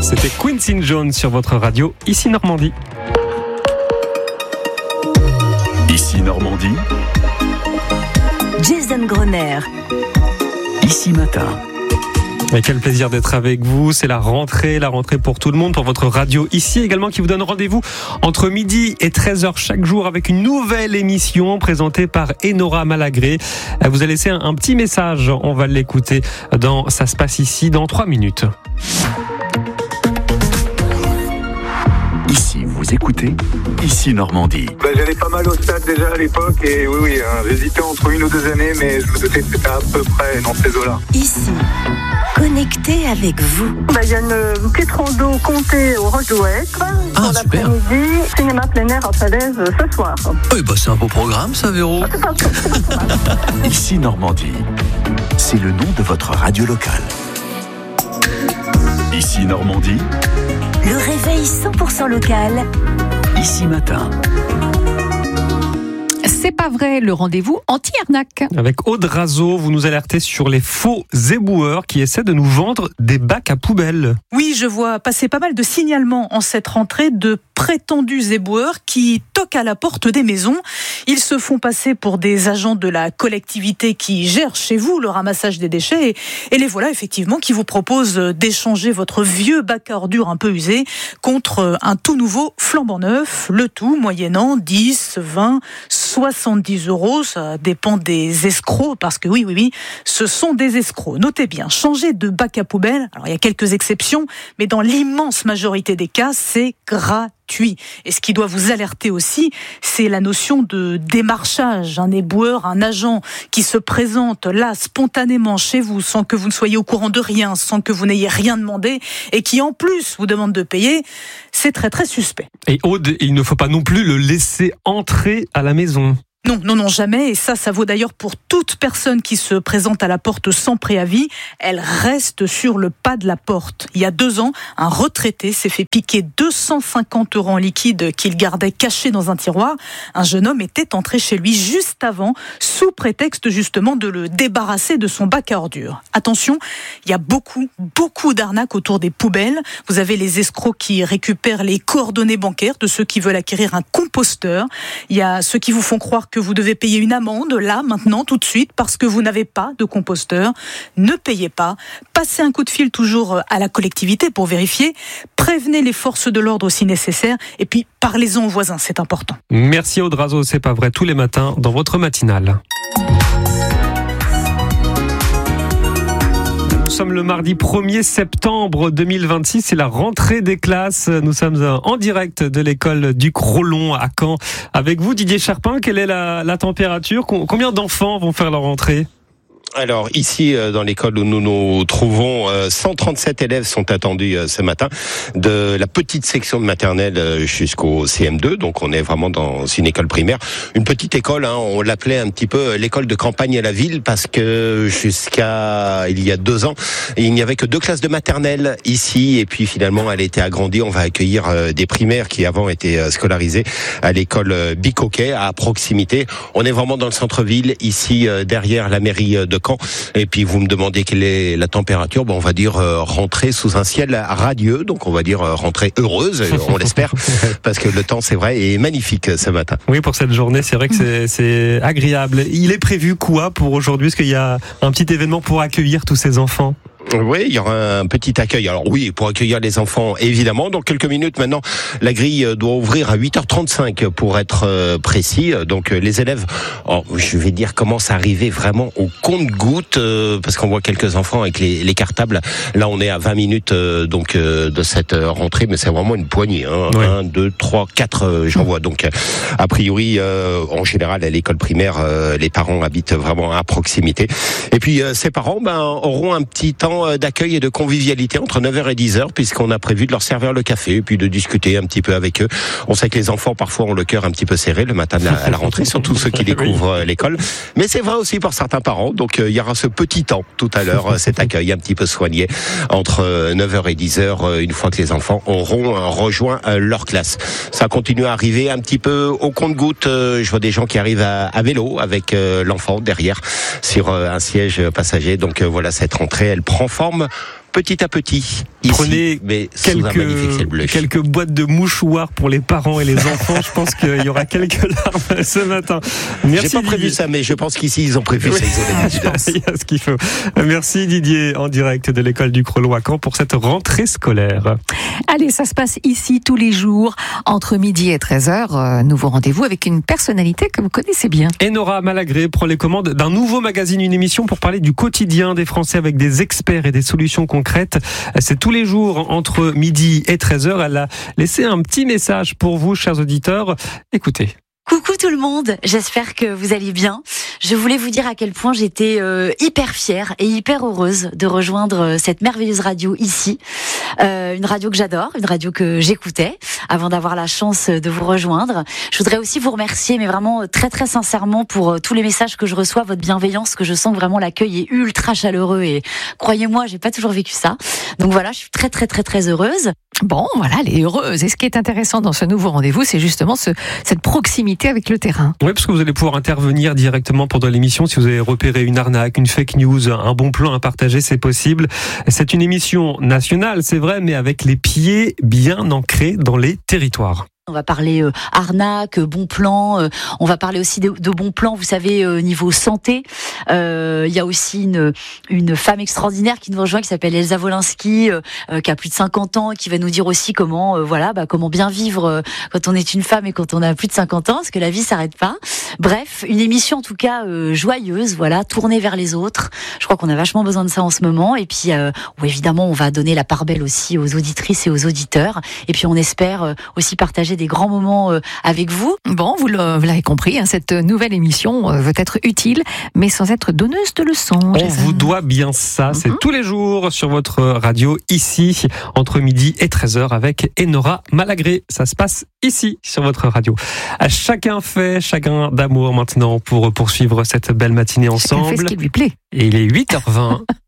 C'était Quincy Jones sur votre radio, ici Normandie. Ici Normandie. Jason Grenier. Ici Matin. Et quel plaisir d'être avec vous. C'est la rentrée pour tout le monde, pour votre radio ici également, qui vous donne rendez-vous entre midi et 13h chaque jour avec une nouvelle émission présentée par Enora Malagré. Vous a laissé un petit message, on va l'écouter dans Ça se passe ici dans 3 minutes. Ici, vous écoutez Ici Normandie. J'allais pas mal au stade déjà à l'époque et oui, j'hésitais entre 1 ou 2 années, mais je me doutais que c'était à peu près dans ces eaux-là. Ici, connecté avec vous. Il y a une petite rando comptée au Roche d'Ouest. Pour super. l'après-midi, cinéma plein air à Falaise ce soir. C'est un beau programme ça, Véro. Ici Normandie. C'est le nom de votre radio locale. Ici Normandie. Le réveil 100% local. Ici Matin. C'est pas vrai, le rendez-vous anti-arnaque. Avec Aude Razo, vous nous alertez sur les faux éboueurs qui essaient de nous vendre des bacs à poubelles. Oui, je vois passer pas mal de signalements en cette rentrée de prétendus éboueurs qui toquent à la porte des maisons. Ils se font passer pour des agents de la collectivité qui gèrent chez vous le ramassage des déchets et les voilà effectivement qui vous proposent d'échanger votre vieux bac à ordures un peu usé contre un tout nouveau flambant neuf, le tout moyennant 10, 20, 70 €, ça dépend des escrocs, parce que oui, ce sont des escrocs. Notez bien, changer de bac à poubelle, alors il y a quelques exceptions, mais dans l'immense majorité des cas, c'est gratuit. Et ce qui doit vous alerter aussi, c'est la notion de démarchage. Un éboueur, un agent qui se présente là spontanément chez vous, sans que vous ne soyez au courant de rien, sans que vous n'ayez rien demandé, et qui en plus vous demande de payer, c'est très très suspect. Et Aude, il ne faut pas non plus le laisser entrer à la maison. Non, jamais. Et ça vaut d'ailleurs pour toute personne qui se présente à la porte sans préavis. Elle reste sur le pas de la porte. Il y a 2 ans, un retraité s'est fait piquer 250 € en liquide qu'il gardait caché dans un tiroir. Un jeune homme était entré chez lui juste avant, sous prétexte justement de le débarrasser de son bac à ordures. Attention, il y a beaucoup d'arnaques autour des poubelles. Vous avez les escrocs qui récupèrent les coordonnées bancaires de ceux qui veulent acquérir un composteur. Il y a ceux qui vous font croire que vous devez payer une amende, là, maintenant, tout de suite, parce que vous n'avez pas de composteur. Ne payez pas. Passez un coup de fil toujours à la collectivité pour vérifier. Prévenez les forces de l'ordre si nécessaire. Et puis, parlez-en aux voisins, c'est important. Merci Aude Razo, c'est pas vrai, tous les matins dans votre matinale. Nous sommes le mardi 1er septembre 2026, c'est la rentrée des classes. Nous sommes en direct de l'école du Crolon à Caen. Avec vous Didier Charpin, quelle est la température ? Combien d'enfants vont faire leur rentrée ? Alors ici, dans l'école où nous nous trouvons, 137 élèves sont attendus ce matin, de la petite section de maternelle jusqu'au CM2, donc on est vraiment dans une école primaire. Une petite école, on l'appelait un petit peu l'école de campagne à la ville, parce que jusqu'à il y a 2 ans, il n'y avait que 2 classes de maternelle ici, et puis finalement elle a été agrandie. On va accueillir des primaires qui avant étaient scolarisés à l'école Bicoquet, à proximité. On est vraiment dans le centre-ville, ici derrière la mairie de Caen. Et puis vous me demandez quelle est la température. On va dire rentrée sous un ciel radieux, donc on va dire rentrée heureuse, on l'espère, parce que le temps, c'est vrai, est magnifique ce matin. Oui, pour cette journée, c'est vrai que c'est agréable. Il est prévu quoi pour aujourd'hui ? Est-ce qu'il y a un petit événement pour accueillir tous ces enfants ? Oui, il y aura un petit accueil. Alors oui, pour accueillir les enfants, évidemment. Dans quelques minutes maintenant, la grille doit ouvrir à 8h35 pour être précis. Donc les élèves, je vais dire, commencent à arriver vraiment au compte-gouttes, parce qu'on voit quelques enfants avec les cartables. Là, on est à 20 minutes de cette rentrée, mais c'est vraiment une poignée. Oui. 1, 2, 3, 4, j'en vois. Donc a priori, en général, à l'école primaire, les parents habitent vraiment à proximité. Et puis ces parents auront un petit temps d'accueil et de convivialité entre 9h et 10h, puisqu'on a prévu de leur servir le café et puis de discuter un petit peu avec eux. On sait que les enfants parfois ont le cœur un petit peu serré le matin à la rentrée, surtout ceux qui découvrent l'école. Mais c'est vrai aussi pour certains parents. Donc il y aura ce petit temps tout à l'heure, cet accueil un petit peu soigné entre 9h et 10h, une fois que les enfants auront rejoint leur classe. Ça continue à arriver un petit peu au compte-gouttes. Je vois des gens qui arrivent à vélo avec l'enfant derrière sur un siège passager. Donc voilà, cette rentrée, elle prend forme petit à petit. Prenez mais sous un magnifique ciel bleu. quelques boîtes de mouchoirs pour les parents et les enfants. Je pense qu'il y aura quelques larmes ce matin. Merci. J'ai pas prévu ça, mais je pense qu'ici ils ont prévu ça. Ils ont l'évidence. Il y a ce qu'il faut. Merci Didier, en direct de l'école du Crelon à Caen pour cette rentrée scolaire. Allez, ça se passe ici tous les jours, entre midi et 13h. Nouveau rendez-vous avec une personnalité que vous connaissez bien. Enora Malagré prend les commandes d'un nouveau magazine, une émission pour parler du quotidien des Français avec des experts et des solutions concrètes. C'est tous les jours entre midi et 13h. Elle a laissé un petit message pour vous, chers auditeurs. Écoutez. Coucou tout le monde, j'espère que vous allez bien. Je voulais vous dire à quel point j'étais hyper fière et hyper heureuse de rejoindre cette merveilleuse radio ici. Une radio que j'adore, une radio que j'écoutais avant d'avoir la chance de vous rejoindre. Je voudrais aussi vous remercier, mais vraiment très très sincèrement pour tous les messages que je reçois, votre bienveillance, que je sens que vraiment l'accueil est ultra chaleureux et croyez-moi, j'ai pas toujours vécu ça. Donc voilà, je suis très très très très heureuse. Bon, voilà, elle est heureuse. Et ce qui est intéressant dans ce nouveau rendez-vous, c'est justement cette proximité avec le terrain. Oui, parce que vous allez pouvoir intervenir directement pendant l'émission. Si vous avez repéré une arnaque, une fake news, un bon plan à partager, c'est possible. C'est une émission nationale, c'est vrai, mais avec les pieds bien ancrés dans les territoires. On va parler arnaque, bon plan. On va parler aussi de bons plans, vous savez, niveau santé. Il y a aussi une femme extraordinaire qui nous rejoint, qui s'appelle Elsa Wolinski, qui a plus de 50 ans, qui va nous dire aussi comment, comment bien vivre quand on est une femme et quand on a plus de 50 ans, parce que la vie s'arrête pas. Bref, une émission en tout cas joyeuse, voilà, tournée vers les autres. Je crois qu'on a vachement besoin de ça en ce moment. Et puis, évidemment, on va donner la part belle aussi aux auditrices et aux auditeurs. Et puis, on espère aussi partager des grands moments avec vous. Bon, vous l'avez compris, cette nouvelle émission veut être utile, mais sans être donneuse de leçons. On vous doit bien ça. C'est tous les jours sur votre radio, ici, entre midi et 13h, avec Enora Malagré. Ça se passe ici, sur votre radio. À chacun fait, chacun d'amour maintenant, pour poursuivre cette belle matinée ensemble. Chacun fait ce qui lui plaît. Et il est 8h20.